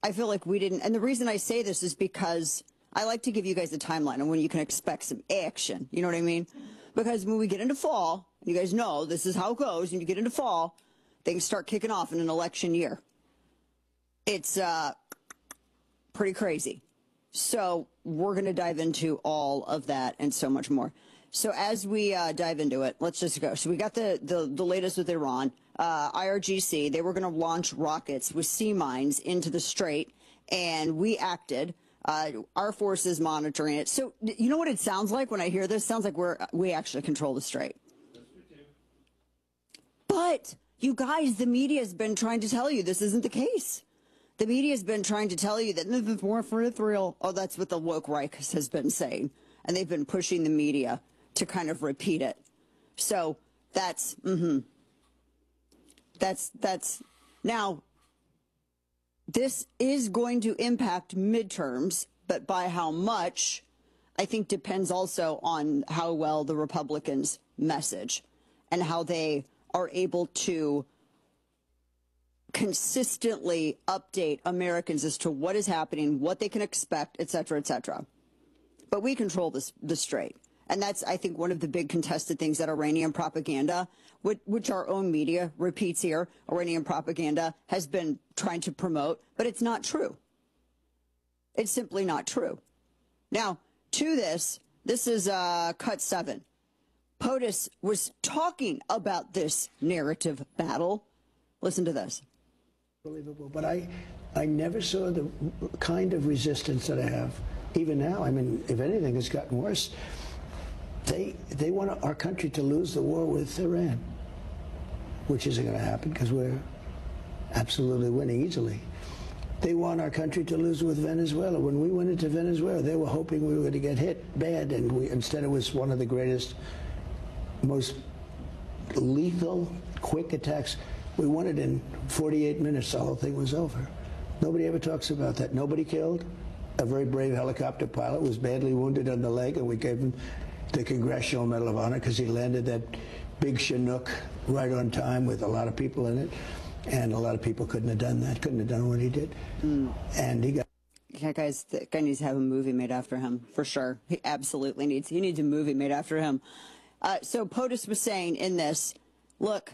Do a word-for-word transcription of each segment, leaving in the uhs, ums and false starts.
I feel like we didn't, and the reason I say this is because I like to give you guys a timeline on when you can expect some action. You know what I mean? Because when we get into fall, you guys know this is how it goes. When you get into fall, things start kicking off in an election year. It's uh, pretty crazy. So we're going to dive into all of that and so much more. So as we uh, dive into it, let's just go. So we got the, the, the latest with Iran. Uh, I R G C, they were going to launch rockets with sea mines into the Strait, and we acted. Uh, our forces monitoring it. So you know what it sounds like when I hear this? It sounds like we're we actually control the Strait. Yes, we do. But you guys, the media has been trying to tell you this isn't the case. The media has been trying to tell you that this is more for Israel. Oh, that's what the woke right has been saying, and they've been pushing the media to kind of repeat it. So that's mm-hmm. That's that's now. This is going to impact midterms, but by how much, I think depends also on how well the Republicans message and how they are able to consistently update Americans as to what is happening, what they can expect, et cetera, et cetera. But we control this, the Strait. And that's, I think, one of the big contested things that Iranian propaganda, which, which our own media repeats here, Iranian propaganda has been trying to promote, but it's not true. It's simply not true. Now, to this, this is uh, cut seven. POTUS was talking about this narrative battle. Listen to this. Unbelievable, but I, I never saw the kind of resistance that I have, even now. I mean, if anything, it's gotten worse. They, they want our country to lose the war with Iran, which isn't going to happen because we're absolutely winning easily. They want our country to lose with Venezuela. When we went into Venezuela, they were hoping we were going to get hit bad, and we, instead it was one of the greatest, most lethal, quick attacks. We won it in forty-eight minutes. The whole thing was over. Nobody ever talks about that. Nobody killed. A very brave helicopter pilot was badly wounded on the leg, and we gave him the Congressional Medal of Honor because he landed that big Chinook right on time with a lot of people in it. And a lot of people couldn't have done that, couldn't have done what he did. Mm. And he got... Yeah, guys, the guy needs to have a movie made after him, for sure. He absolutely needs, he needs a movie made after him. Uh, so POTUS was saying in this, look,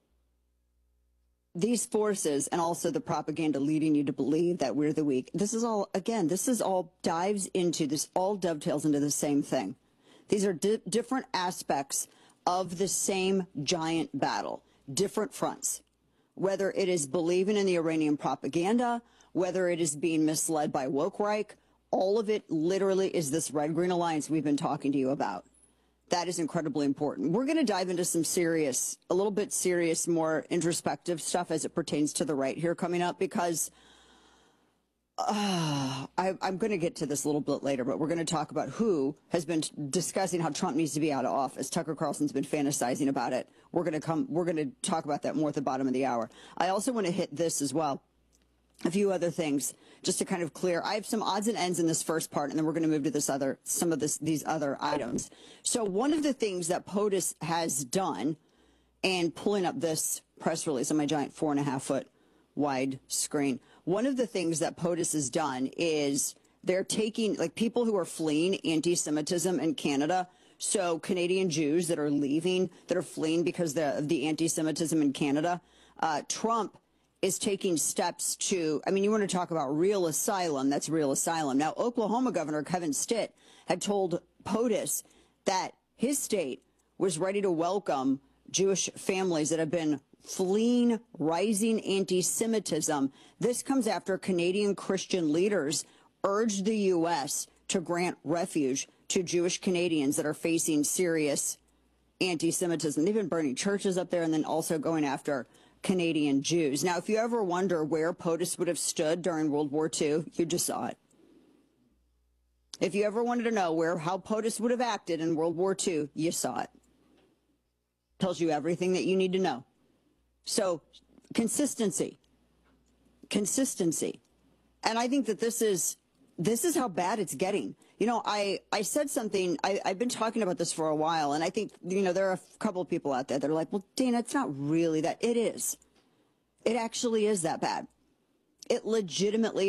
these forces and also the propaganda leading you to believe that we're the weak. This is all, again, this is all dives into, this all dovetails into the same thing. These are di different aspects of the same giant battle, different fronts. Whether it is believing in the Iranian propaganda, whether it is being misled by woke Reich, all of it literally is this red-green alliance we've been talking to you about. That is incredibly important. We're going to dive into some serious, a little bit serious, more introspective stuff as it pertains to the right here coming up, because uh, I, I'm going to get to this a little bit later, but we're going to talk about who has been discussing how Trump needs to be out of office. Tucker Carlson's been fantasizing about it. We're going to come, we're going to talk about that more at the bottom of the hour. I also want to hit this as well. A few other things just to kind of clear. I have some odds and ends in this first part, and then we're going to move to this other, some of this, these other items. So one of the things that POTUS has done, and pulling up this press release on my giant four and a half foot wide screen, one of the things that POTUS has done is they're taking, like, people who are fleeing anti-Semitism in Canada. So Canadian Jews that are leaving, that are fleeing because of the anti-Semitism in Canada. Uh, Trump is taking steps to, I mean, you want to talk about real asylum, that's real asylum. Now, Oklahoma Governor Kevin Stitt had told POTUS that his state was ready to welcome Jewish families that have been fleeing rising anti-Semitism. This comes after Canadian Christian leaders urged the U S to grant refuge to Jewish Canadians that are facing serious anti-Semitism. They've been burning churches up there and then also going after Canadian Jews. Now, if you ever wonder where POTUS would have stood during World War Two, you just saw it. If you ever wanted to know where how POTUS would have acted in World War Two, you saw it. Tells you everything that you need to know. So, consistency. Consistency. And I think that this is this is how bad it's getting. You know, I, I said something, I, I've been talking about this for a while, and I think, you know, there are a couple of people out there that are like, well, Dana, it's not really that. It is. It actually is that bad. It legitimately